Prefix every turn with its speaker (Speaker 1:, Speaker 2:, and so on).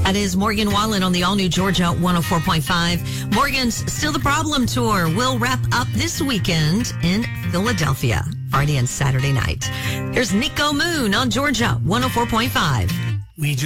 Speaker 1: That is Morgan Wallen on the all-new Georgia 104.5. Morgan's Still the Problem tour will wrap up this weekend in Philadelphia, Friday and Saturday night. Here's Nico Moon on Georgia 104.5.
Speaker 2: We just